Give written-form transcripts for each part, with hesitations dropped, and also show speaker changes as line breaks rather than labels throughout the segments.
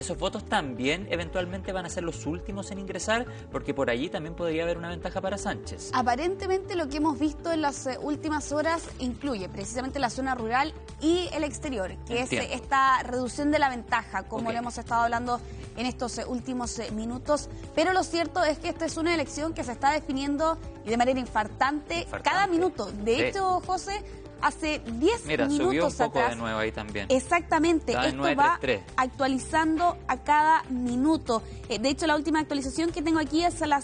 Esos votos también eventualmente van a ser los últimos en ingresar, porque por allí también podría haber una ventaja para Sánchez.
Aparentemente lo que hemos visto en las últimas horas incluye precisamente la zona rural y el exterior, que es esta reducción de la ventaja, como lo hemos estado hablando en estos últimos minutos. Pero lo cierto es que esta es una elección que se está definiendo y de manera infartante cada minuto. De hecho, José, hace 10 minutos
subió un poco
atrás,
de nuevo ahí también.
Exactamente, esto va actualizando a cada minuto. De hecho, la última actualización que tengo aquí es a las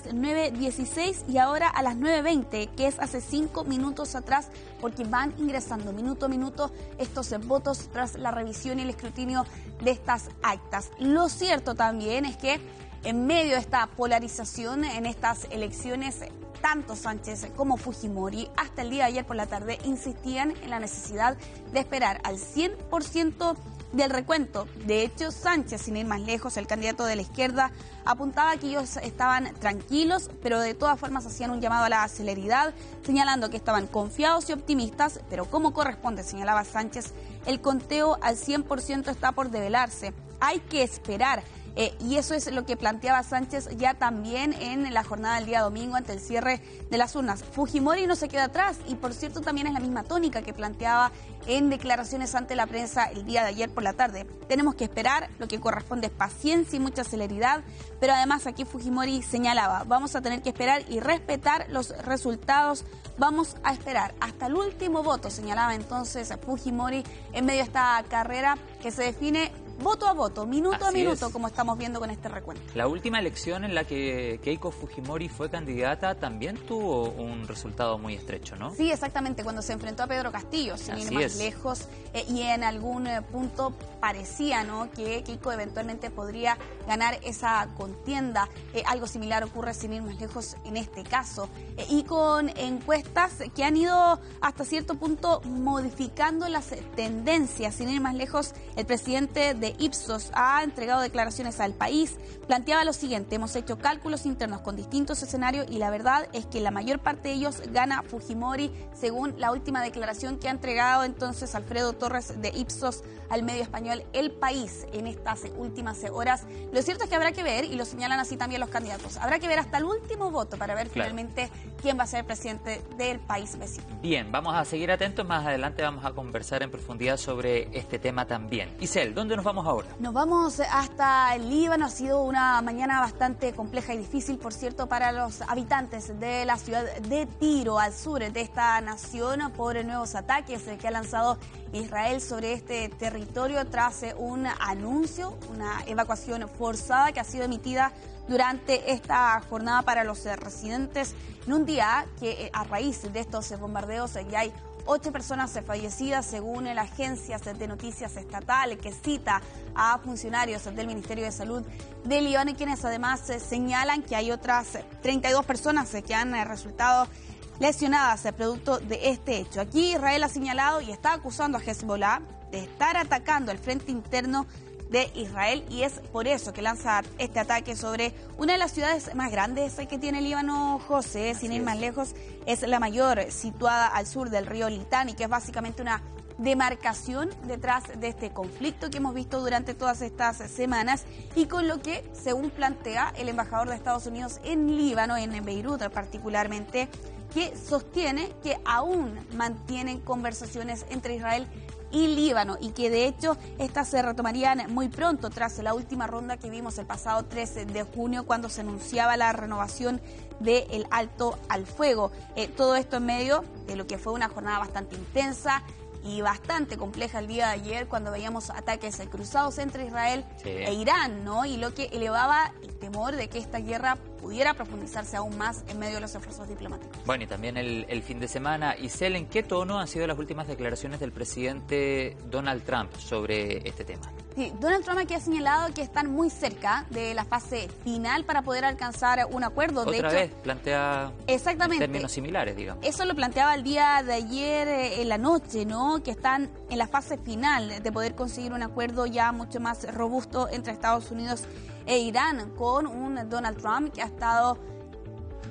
9:16 y ahora a las 9:20, que es hace 5 minutos atrás, porque van ingresando minuto a minuto estos votos tras la revisión y el escrutinio de estas actas. Lo cierto también es que en medio de esta polarización en estas elecciones, tanto Sánchez como Fujimori hasta el día de ayer por la tarde insistían en la necesidad de esperar al 100% del recuento. De hecho, Sánchez, sin ir más lejos, el candidato de la izquierda, apuntaba que ellos estaban tranquilos, pero de todas formas hacían un llamado a la celeridad, señalando que estaban confiados y optimistas, pero como corresponde, señalaba Sánchez, el conteo al 100% está por develarse. Hay que esperar. Y eso es lo que planteaba Sánchez ya también en la jornada del día domingo ante el cierre de las urnas. Fujimori no se queda atrás y, por cierto, también es la misma tónica que planteaba en declaraciones ante la prensa el día de ayer por la tarde. Tenemos que esperar, lo que corresponde es paciencia y mucha celeridad, pero además aquí Fujimori señalaba, vamos a tener que esperar y respetar los resultados, vamos a esperar hasta el último voto, señalaba entonces Fujimori en medio de esta carrera que se define voto a voto, minuto a minuto, como estamos viendo con este recuento.
La última elección en la que Keiko Fujimori fue candidata también tuvo un resultado muy estrecho, ¿no?
Sí, exactamente, cuando se enfrentó a Pedro Castillo, sin ir más lejos, y en algún punto parecía, ¿no?, que Keiko eventualmente podría ganar esa contienda. Algo similar ocurre, sin ir más lejos, en este caso. Y con encuestas que han ido hasta cierto punto modificando las tendencias. Sin ir más lejos, el presidente de Ipsos ha entregado declaraciones al país, planteaba lo siguiente: hemos hecho cálculos internos con distintos escenarios y la verdad es que la mayor parte de ellos gana Fujimori, según la última declaración que ha entregado entonces Alfredo Torres de Ipsos al medio español El País en estas últimas horas. Lo cierto es que habrá que ver, y lo señalan así también los candidatos, habrá que ver hasta el último voto para ver finalmente quién va a ser el presidente del país vecino.
Bien, vamos a seguir atentos, más adelante vamos a conversar en profundidad sobre este tema también. Isel, ¿dónde nos vamos ahora?
Nos vamos hasta el Líbano. Ha sido una mañana bastante compleja y difícil, por cierto, para los habitantes de la ciudad de Tiro, al sur de esta nación, por nuevos ataques que ha lanzado Israel sobre este territorio tras un anuncio, una evacuación forzada que ha sido emitida durante esta jornada para los residentes, en un día que a raíz de estos bombardeos ya hay 8 personas fallecidas, según la agencia de noticias estatal, que cita a funcionarios del Ministerio de Salud de Líbano, quienes además señalan que hay otras 32 personas que han resultado lesionadas producto de este hecho. Aquí Israel ha señalado y está acusando a Hezbollah de estar atacando el frente interno de Israel, y es por eso que lanza este ataque sobre una de las ciudades más grandes que tiene Líbano, José, sin ir más lejos, es la mayor, situada al sur del río Litani, que es básicamente una demarcación detrás de este conflicto que hemos visto durante todas estas semanas, y con lo que, según plantea el embajador de Estados Unidos en Líbano, en Beirut particularmente, que sostiene que aún mantienen conversaciones entre Israel y Líbano, y que de hecho estas se retomarían muy pronto tras la última ronda que vimos el pasado 13 de junio cuando se anunciaba la renovación del alto al fuego. Todo esto en medio de lo que fue una jornada bastante intensa y bastante compleja el día de ayer, cuando veíamos ataques cruzados entre Israel e Irán, ¿no? Y lo que elevaba el temor de que esta guerra pudiera profundizarse aún más en medio de los esfuerzos diplomáticos.
Bueno, y también el fin de semana. Isel, ¿en qué tono han sido las últimas declaraciones del presidente Donald Trump sobre este tema?
Sí, Donald Trump aquí ha señalado que están muy cerca de la fase final para poder alcanzar un acuerdo.
Otra vez plantea términos similares, digamos.
Eso lo planteaba el día de ayer en la noche, ¿no? Que están en la fase final de poder conseguir un acuerdo ya mucho más robusto entre Estados Unidos e Irán, con un Donald Trump que ha estado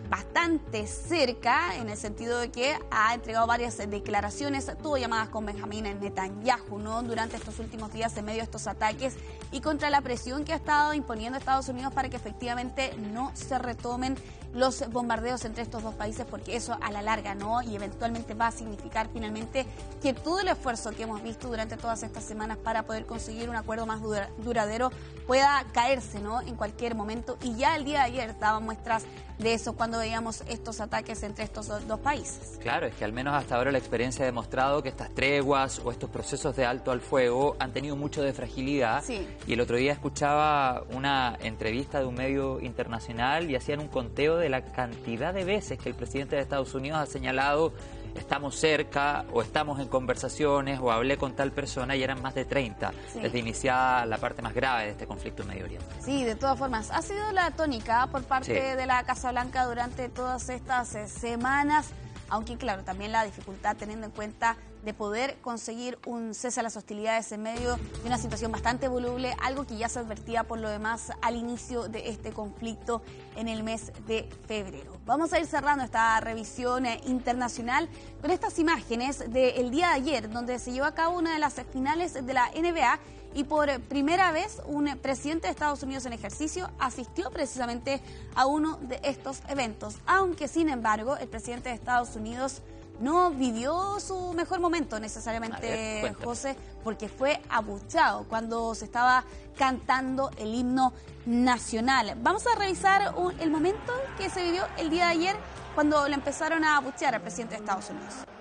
bastante cerca, en el sentido de que ha entregado varias declaraciones, tuvo llamadas con Benjamín Netanyahu, ¿no?, durante estos últimos días en medio de estos ataques y contra la presión que ha estado imponiendo Estados Unidos para que efectivamente no se retomen los bombardeos entre estos dos países, porque eso a la larga, ¿no?, y eventualmente va a significar finalmente que todo el esfuerzo que hemos visto durante todas estas semanas para poder conseguir un acuerdo más duradero pueda caerse, ¿no?, en cualquier momento. Y ya el día de ayer daban muestras de eso cuando veíamos estos ataques entre estos dos países.
Claro, es que al menos hasta ahora la experiencia ha demostrado que estas treguas o estos procesos de alto al fuego han tenido mucho de fragilidad.
Sí.
Y el otro día escuchaba una entrevista de un medio internacional y hacían un conteo de la cantidad de veces que el presidente de Estados Unidos ha señalado estamos cerca o estamos en conversaciones o hablé con tal persona, y eran más de 30 desde iniciada la parte más grave de este conflicto en Medio Oriente.
Sí, de todas formas, ha sido la tónica por parte de la Casa Blanca durante todas estas semanas, aunque claro, también la dificultad teniendo en cuenta de poder conseguir un cese a las hostilidades en medio de una situación bastante voluble, algo que ya se advertía por lo demás al inicio de este conflicto en el mes de febrero. Vamos a ir cerrando esta revisión internacional con estas imágenes del día de ayer, donde se llevó a cabo una de las finales de la NBA y por primera vez un presidente de Estados Unidos en ejercicio asistió precisamente a uno de estos eventos, aunque sin embargo el presidente de Estados Unidos no vivió su mejor momento necesariamente, José, porque fue abucheado cuando se estaba cantando el himno nacional. Vamos a revisar el momento que se vivió el día de ayer cuando le empezaron a abuchear al presidente de Estados Unidos.